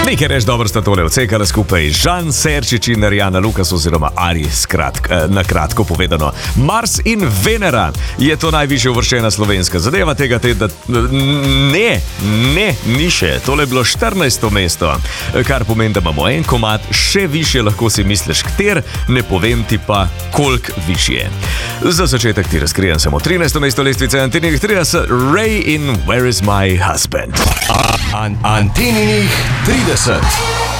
Nekaj reč dobro sta tole odsekala skupaj Žan Serčič in Arjana Lukas oziroma Ari, na kratko povedano. Mars in Venera je to najvišje uvrščena slovenska zadeva tega tedna. Ni še. Tole je bilo 14. mesto, kar pomeni, da imamo en komad še više, lahko si misliš kter, ne povem ti pa koliko višje. Za začetek ti razkrijem samo 13. mesto lestvice Anteninih 30, Ray in Where is my husband. Anteninih 30.